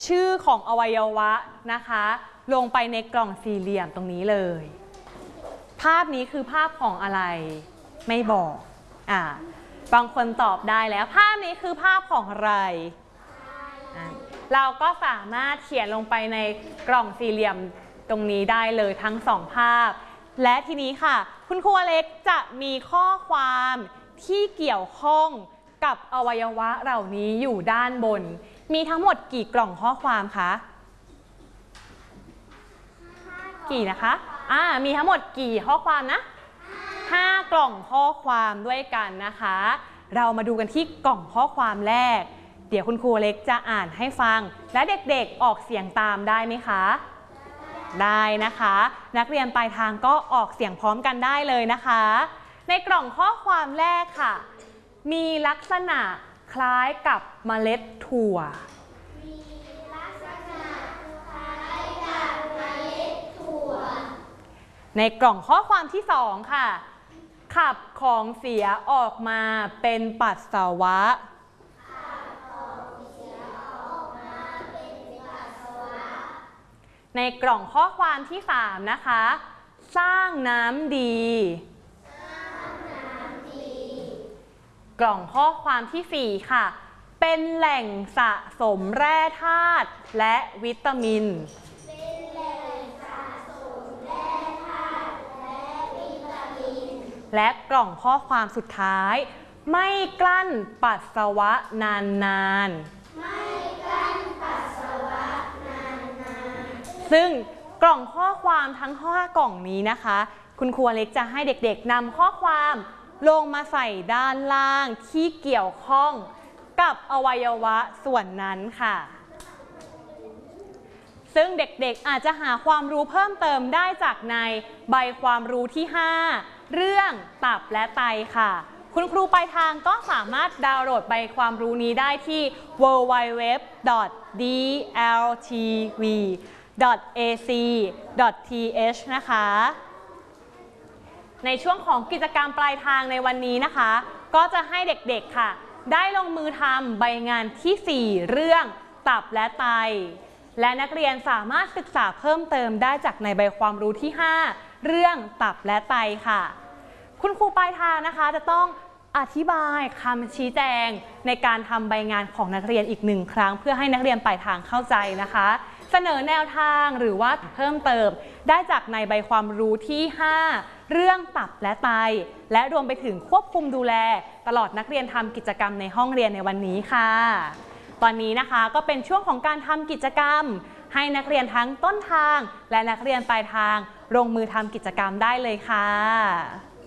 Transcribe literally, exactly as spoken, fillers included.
ชื่อของอวัยวะนะคะลงไปในกล่องสี่เหลี่ยมตรงนี้เลยภาพนี้คือภาพของอะไรไม่บอกอ่าบางคนตอบได้แล้วภาพนี้คือภาพของอะไรเราก็สามารถเขียนลงไปในกล่องสี่เหลี่ยมตรงนี้ได้เลยทั้งสองภาพและทีนี้ค่ะคุณครูอเล็กจะมีข้อความที่เกี่ยวข้องกับอวัยวะเหล่านี้อยู่ด้านบนมีทั้งหมดกี่กล่องข้อความคะกี่นะคะอ่ามีทั้งหมดกี่ข้อความนะห้ากล่องข้อความด้วยกันนะคะเรามาดูกันที่กล่องข้อความแรกเดี๋ยวคุณครูเล็กจะอ่านให้ฟังและเด็กๆออกเสียงตามได้ไหมคะได้นะคะนักเรียนปลายทางก็ออกเสียงพร้อมกันได้เลยนะคะในกล่องข้อความแรกค่ะมีลักษณะคล้ายกับเมล็ดถั่วในกล่องข้อความที่สองค่ะขับของเสียออกมาเป็นปัสสาวะในกล่องข้อความที่สามนะคะสร้างน้ำดีกล่องข้อความที่สี่ค่ะเป็นแหล่งสะสมแร่ธาตุและวิตามินและกล่องข้อความสุดท้ายไม่กลั้นปัสสาวะนานๆไม่กลั้นปัสสาวะนานๆซึ่งกล่องข้อความทั้งห้ากล่องนี้นะคะคุณครูเล็กจะให้เด็กๆนำข้อความลงมาใส่ด้านล่างที่เกี่ยวข้องกับอวัยวะส่วนนั้นค่ะซึ่งเด็กๆอาจจะหาความรู้เพิ่มเติมได้จากในใบความรู้ที่ห้าเรื่องตับและไตค่ะคุณครูปลายทางก็สามารถดาวน์โหลดใบความรู้นี้ได้ที่ ดับเบิลยู ดับเบิลยู ดับเบิลยู ดอท ดี แอล ที วี ดอท เอ ซี ดอท ที เอช นะคะในช่วงของกิจกรรมปลายทางในวันนี้นะคะก็จะให้เด็กๆค่ะได้ลงมือทำใบงานที่สี่เรื่องตับและไตและนักเรียนสามารถศึกษาเพิ่มเติมได้จากในใบความรู้ที่ห้าเรื่องตับและไตค่ะคุณครูปลายทางนะคะจะต้องอธิบายคำชี้แจงในการทำใบงานของนักเรียนอีกหนึ่งครั้งเพื่อให้นักเรียนปลายทางเข้าใจนะคะเสนอแนวทางหรือว่าเพิ่มเติมได้จากในใบความรู้ที่ห้าเรื่องตับและไตและรวมไปถึงควบคุมดูแลตลอดนักเรียนทำกิจกรรมในห้องเรียนในวันนี้ค่ะตอนนี้นะคะก็เป็นช่วงของการทำกิจกรรมให้นักเรียนทั้งต้นทางและนักเรียนปลายทางลงมือทำกิจกรรมได้เลยค่ะ